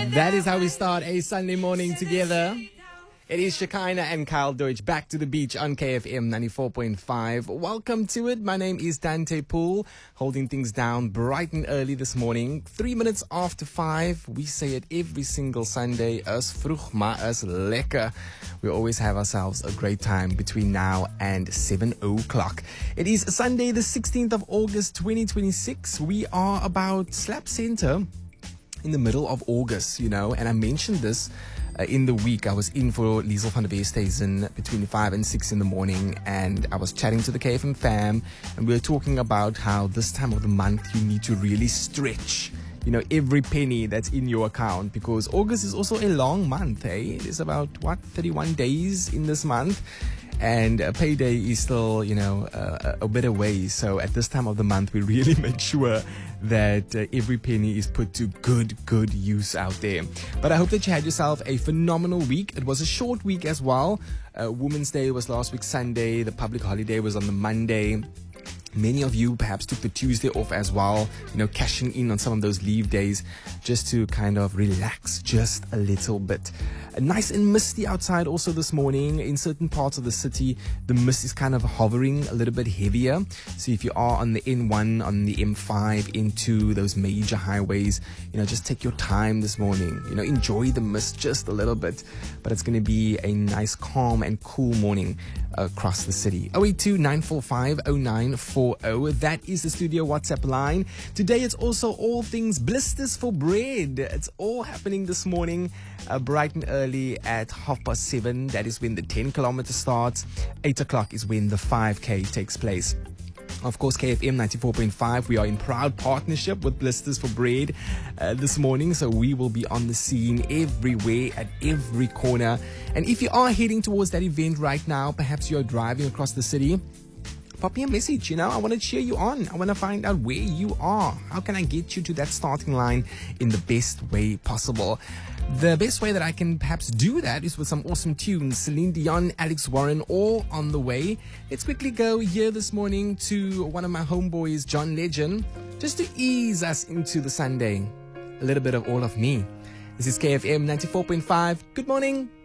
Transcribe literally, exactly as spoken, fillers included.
That is how we start a Sunday morning together. It is Shekinah and Kyle Deutsch back to the beach on K F M ninety-four point five. Welcome to it. My name is Dante Poole, holding things down bright and early this morning. Three minutes after five. We say it every single Sunday. As vroeg, maar as lekker. We always have ourselves a great time between now and seven o'clock. It is Sunday, the sixteenth of August, twenty twenty-six. We are about slap center in the middle of August, you know, and I mentioned this uh, in the week. I was in for Liesel van der Westhuizen between five and six in the morning, and I was chatting to the K F M fam, and we were talking about how this time of the month you need to really stretch, you know, every penny that's in your account, because August is also a long month, eh? There's about, what, thirty-one days in this month. And uh, payday is still, you know, uh, a bit away. So at this time of the month, we really make sure that uh, every penny is put to good, good use out there. But I hope that you had yourself a phenomenal week. It was a short week as well. Uh, Women's Day was last week Sunday. The public holiday was on the Monday. Many of you perhaps took the Tuesday off as well, you know, cashing in on some of those leave days just to kind of relax just a little bit. Uh, nice and misty outside also this morning. In certain parts of the city, the mist is kind of hovering a little bit heavier. So if you are on the N one, on the M five, into those major highways, you know, just take your time this morning. You know, enjoy the mist just a little bit. But it's going to be a nice, calm and cool morning across the city. oh eight two, nine four five, oh nine four oh. That is the studio WhatsApp line. Today it's also all things blisters for bread. It's all happening this morning, uh, bright and early at half past seven. That is when the ten kilometer starts. Eight o'clock is when the five K takes place. Of course, K F M ninety-four point five, we are in proud partnership with Blisters for Bread uh, this morning. So we will be on the scene everywhere, at every corner. And if you are heading towards that event right now, perhaps you're driving across the city, pop me a message, you know. I want to cheer you on. I want to find out where you are. How can I get you to that starting line in the best way possible? The best way that I can perhaps do that is with some awesome tunes. Celine Dion, Alex Warren, all on the way. Let's quickly go here this morning to one of my homeboys, John Legend, just to ease us into the Sunday. A little bit of all of me. This is K F M ninety-four point five. Good morning.